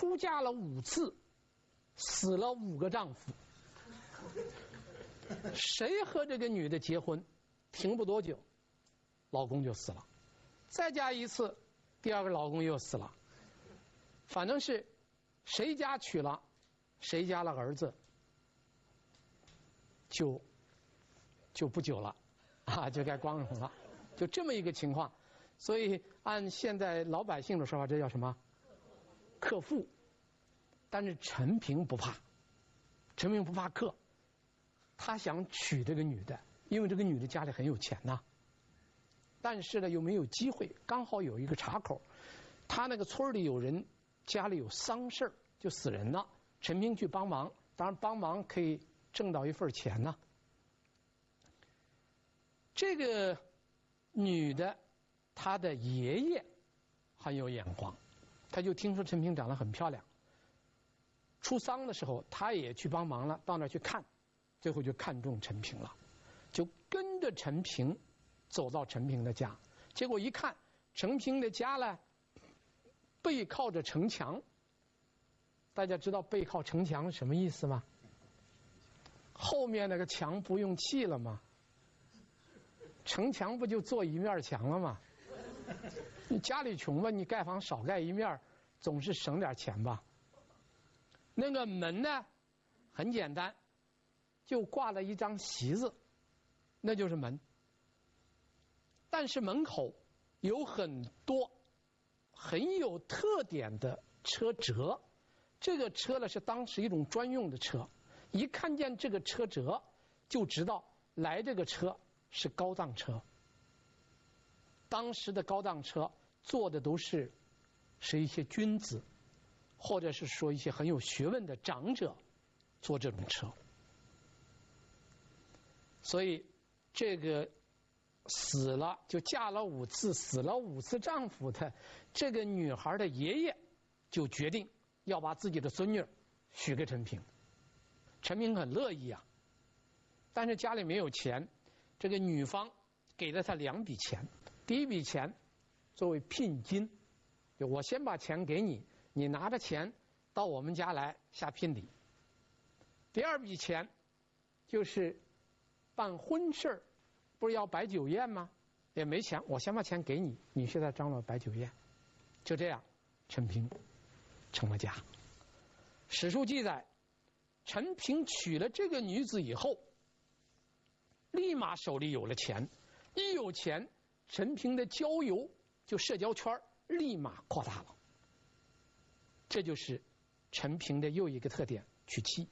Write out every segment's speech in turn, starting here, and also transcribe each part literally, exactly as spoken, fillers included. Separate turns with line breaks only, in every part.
出嫁了五次，死了五个丈夫。谁和这个女的结婚，停不多久，老公就死了，再嫁一次，第二个老公又死了。反正是谁家娶了谁家的儿子，就就不久了啊，就该光荣了，就这么一个情况。所以按现在老百姓的说法，这叫什么？克父。但是陈平不怕，陈平不怕克，他想娶这个女的，因为这个女的家里很有钱呐、啊。但是呢，又没有机会，刚好有一个岔口，他那个村里有人家里有丧事儿，就死人了，陈平去帮忙，当然帮忙可以挣到一份钱呢、啊。这个女的，她的爷爷很有眼光，他就听说陈平长得很漂亮，出丧的时候他也去帮忙了，到那儿去看，最后就看中陈平了，就跟着陈平走到陈平的家，结果一看陈平的家呢，背靠着城墙。大家知道背靠城墙什么意思吗？后面那个墙不用砌了吗？城墙不就做一面墙了吗？你家里穷吧，你盖房少盖一面，总是省点钱吧。那个门呢，很简单，就挂了一张席子，那就是门。但是门口有很多很有特点的车辙，这个车呢是当时一种专用的车，一看见这个车辙就知道来这个车是高档车。当时的高档车坐的都是是一些君子，或者是说一些很有学问的长者坐这种车。所以这个死了就嫁了五次，死了五次丈夫的这个女孩的爷爷就决定要把自己的孙女许给陈平。陈平很乐意啊，但是家里没有钱，这个女方给了他两笔钱。第一笔钱作为聘金，就我先把钱给你，你拿着钱到我们家来下聘礼。第二笔钱就是办婚事儿，不是要摆酒宴吗？也没钱，我先把钱给你，你现在张罗摆酒宴。就这样，陈平成了家。史书记载，陈平娶了这个女子以后，立马手里有了钱，一有钱，陈平的交友就社交圈立马扩大了。这就是陈平的又一个特点，娶妻。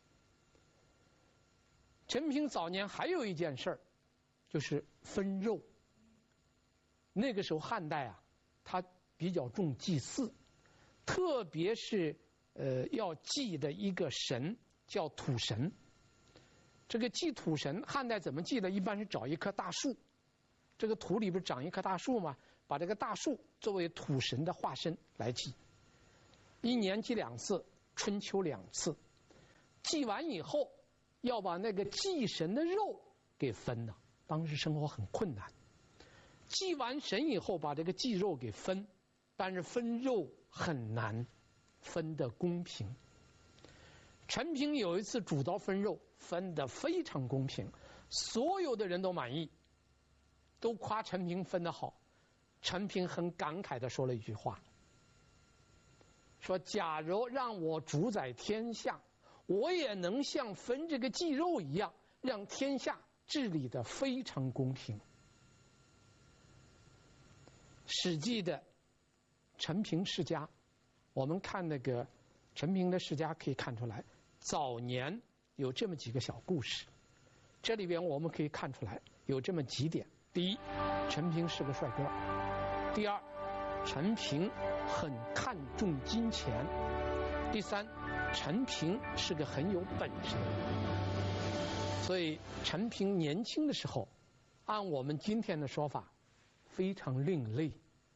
陈平早年还有一件事儿，就是分肉。那个时候汉代啊，他比较重祭祀，特别是呃要祭的一个神叫土神。这个祭土神，汉代怎么祭呢？一般是找一棵大树，这个土里边长一棵大树嘛，把这个大树作为土神的化身来祭。一年祭两次，春秋两次。祭完以后，要把那个祭神的肉给分了。当时生活很困难，祭完神以后把这个祭肉给分，但是分肉很难分得公平。陈平有一次主刀分肉，分得非常公平，所有的人都满意，都夸陈平分得好。陈平很感慨地说了一句话，说假如让我主宰天下，我也能像分这个祭肉一样，让天下治理得非常公平。史记的陈平世家，我们看那个陈平的世家可以看出来，早年有这么几个小故事。这里边我们可以看出来有这么几点：第一，陈平是个帅哥；第二，陈平很看重金钱；第三，陈平是个很有本事的人。所以陈平年轻的时候，按我们今天的说法，非常另类。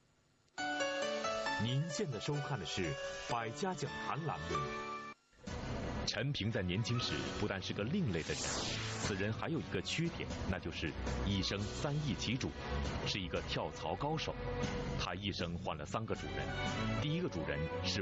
您现在收看的是《百家讲坛》栏目。陈平在年轻时不但是个另类的人，此人还有一个缺点，那就是一生三易其主，是一个跳槽高手。他一生换了三个主人，第一个主人是